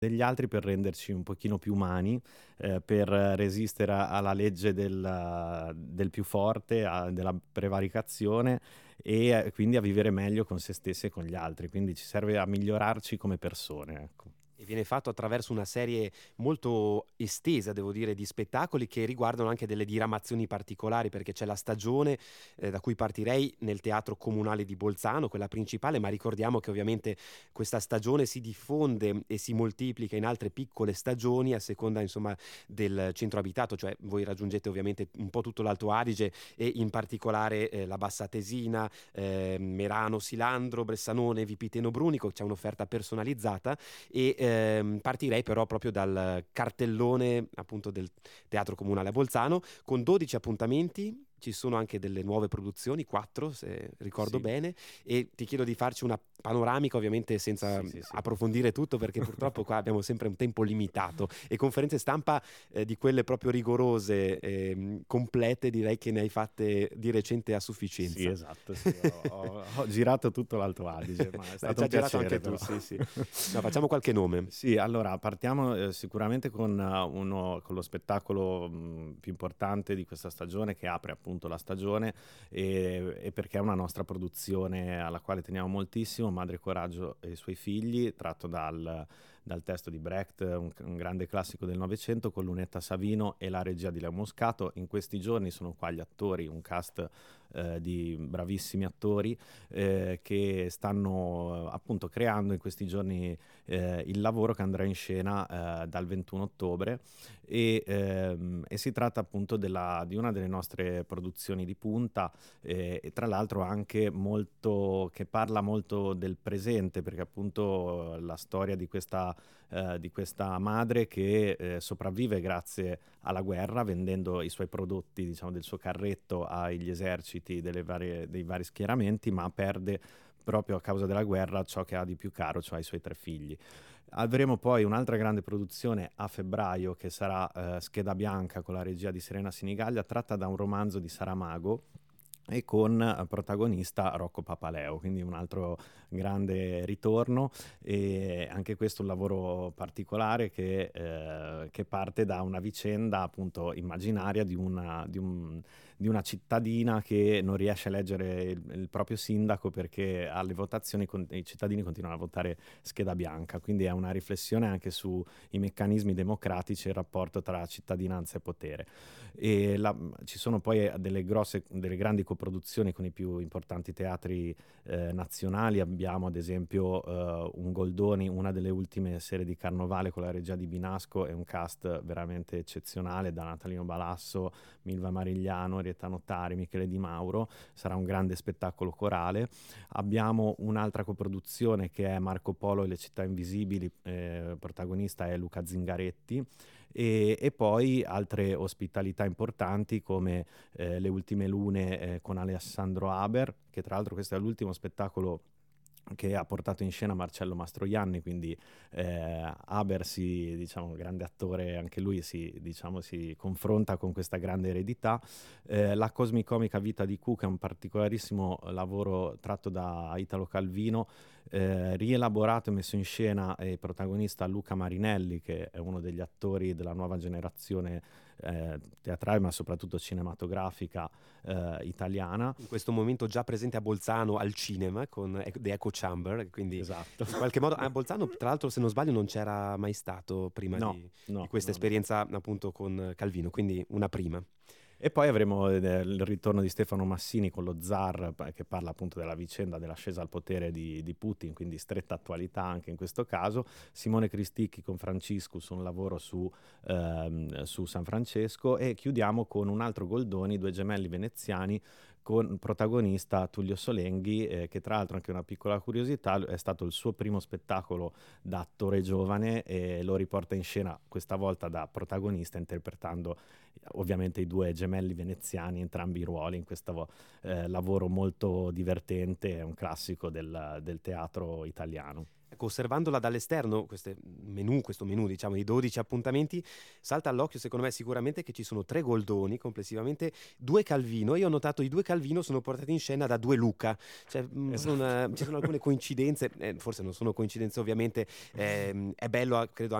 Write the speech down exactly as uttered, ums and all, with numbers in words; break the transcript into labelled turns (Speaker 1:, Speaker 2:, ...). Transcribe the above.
Speaker 1: degli altri per renderci un pochino più umani, eh, per resistere a- alla legge del, del più forte, a- della prevaricazione e eh, quindi a vivere meglio con se stessi e con gli altri. Quindi ci serve a migliorarci come persone, ecco.
Speaker 2: E viene fatto attraverso una serie molto estesa, devo dire, di spettacoli che riguardano anche delle diramazioni particolari, perché c'è la stagione eh, da cui partirei nel Teatro Comunale di Bolzano, quella principale, ma ricordiamo che ovviamente questa stagione si diffonde e si moltiplica in altre piccole stagioni a seconda, insomma, del centro abitato, cioè voi raggiungete ovviamente un po' tutto l'Alto Adige e in particolare eh, la Bassa Atesina, eh, Merano, Silandro, Bressanone, Vipiteno Brunico, c'è un'offerta personalizzata e ehm, partirei però proprio dal cartellone appunto del Teatro Comunale a Bolzano con dodici appuntamenti. Ci sono anche delle nuove produzioni, quattro se ricordo
Speaker 1: Sì,
Speaker 2: bene, e ti chiedo di farci una panoramica, ovviamente senza
Speaker 1: sì, sì, sì.
Speaker 2: approfondire tutto, perché purtroppo qua abbiamo sempre un tempo limitato e conferenze stampa eh, di quelle proprio rigorose, ehm, complete, direi che ne hai fatte di recente a
Speaker 1: Sì,
Speaker 2: sufficienza.
Speaker 1: esatto, sì. Ho, ho- ho girato tutto l'Alto Adige, ma è
Speaker 2: L'hai
Speaker 1: stato
Speaker 2: già
Speaker 1: un
Speaker 2: girato
Speaker 1: piacere
Speaker 2: anche tu,
Speaker 1: però.
Speaker 2: sì, sì. No, facciamo qualche nome.
Speaker 1: Sì, allora partiamo eh, sicuramente con, eh, uno, con lo spettacolo mh, più importante di questa stagione, che apre appunto la stagione e, e perché è una nostra produzione alla quale teniamo moltissimo, Madre Coraggio e i suoi figli, tratto dal, dal testo di Brecht, un, un grande classico del Novecento, con Lunetta Savino e la regia di Leo Moscato. In questi giorni sono qua gli attori, un cast eh, di bravissimi attori eh, che stanno eh, appunto creando in questi giorni eh, il lavoro che andrà in scena eh, dal ventuno ottobre e, ehm, e si tratta appunto della, di una delle nostre produzioni di punta eh, e tra l'altro anche molto che parla molto del presente, perché appunto la storia di questa, eh, di questa madre che eh, sopravvive grazie alla guerra vendendo i suoi prodotti, diciamo, del suo carretto agli eserciti delle varie, dei vari schieramenti, ma perde proprio a causa della guerra ciò che ha di più caro, cioè i suoi tre figli. Avremo poi un'altra grande produzione a febbraio che sarà eh, Scheda Bianca con la regia di Serena Sinigaglia, tratta da un romanzo di Saramago e con eh, protagonista Rocco Papaleo, quindi un altro grande ritorno e anche questo un lavoro particolare che, eh, che parte da una vicenda appunto immaginaria di una, di un, di una cittadina che non riesce a eleggere il, il proprio sindaco perché alle votazioni con, i cittadini continuano a votare scheda bianca, quindi è una riflessione anche sui meccanismi democratici e il rapporto tra cittadinanza e potere. E la, ci sono poi delle grosse, delle grandi coproduzioni con i più importanti teatri eh, nazionali. Abbiamo ad esempio eh, un Goldoni, una delle ultime serie di Carnovale con la regia di Binasco e un cast veramente eccezionale da Natalino Balasso, Milva Marigliano, Rietta Notari, Michele Di Mauro. Sarà un grande spettacolo corale. Abbiamo un'altra coproduzione che è Marco Polo e le città invisibili, eh, protagonista è Luca Zingaretti e, e poi altre ospitalità importanti come eh, Le ultime lune eh, con Alessandro Haber, che tra l'altro questo è l'ultimo spettacolo che ha portato in scena Marcello Mastroianni, quindi eh, Haber, si, diciamo, grande attore, anche lui si, diciamo, si confronta con questa grande eredità. Eh, la cosmicomica Vita di Q, che è un particolarissimo lavoro tratto da Italo Calvino, eh, rielaborato e messo in scena e protagonista Luca Marinelli, che è uno degli attori della nuova generazione eh, teatrale, ma soprattutto cinematografica eh, italiana.
Speaker 2: In questo momento già presente a Bolzano al cinema con E- The Echo Chamber, quindi
Speaker 1: Esatto.
Speaker 2: in qualche modo a Bolzano, tra l'altro, se non sbaglio, non c'era mai stato prima
Speaker 1: No,
Speaker 2: di, di
Speaker 1: no,
Speaker 2: questa
Speaker 1: no, no.
Speaker 2: esperienza appunto con Calvino, quindi una prima.
Speaker 1: E poi avremo eh, il ritorno di Stefano Massini con lo Zar, pa- che parla appunto della vicenda dell'ascesa al potere di, di Putin, quindi stretta attualità anche in questo caso. Simone Cristicchi con Franciscus, un lavoro su, ehm, su San Francesco. E chiudiamo con un altro Goldoni, Due gemelli veneziani, con protagonista Tullio Solenghi, eh, che tra l'altro, anche una piccola curiosità, è stato il suo primo spettacolo da attore giovane e lo riporta in scena questa volta da protagonista, interpretando ovviamente i due gemelli veneziani, entrambi i ruoli in questo eh, lavoro molto divertente, è un classico del, del teatro italiano.
Speaker 2: Ecco, ecco, osservandola dall'esterno, queste menù, questo menù diciamo di dodici appuntamenti, salta all'occhio secondo me sicuramente che ci sono tre Goldoni complessivamente, due Calvino. Io ho notato i due Calvino sono portati in scena da due Luca, cioè, mh,
Speaker 1: Esatto.
Speaker 2: sono, ci sono alcune coincidenze, eh, forse non sono coincidenze ovviamente, ehm, è bello credo